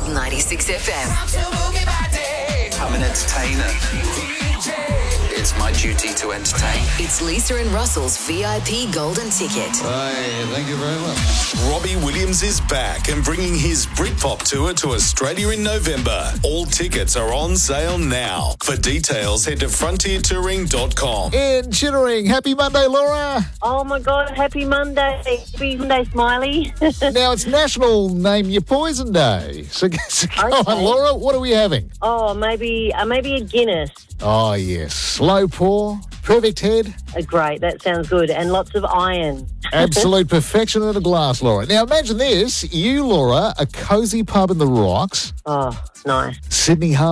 96 FM. I'm an entertainer. It's my duty to entertain. It's Lisa and Russell's VIP Golden Ticket. Hey, thank you very much. Robbie Williams is back and bringing his Britpop tour to Australia in November. All tickets are on sale now. For details, head to frontiertouring.com. In Chittering, happy Monday, Laura. Oh, my God, happy Monday. Happy Monday, Smiley. Now, it's National Name Your Poison Day. So go on, Laura, what are we having? Oh, maybe a Guinness. Oh, yes. Slow pour, perfect head. Great, that sounds good. And lots of iron. Absolute perfection in a glass, Laura. Now, imagine this. You, Laura, a cosy pub in the Rocks. Oh, nice. Sydney Harbour.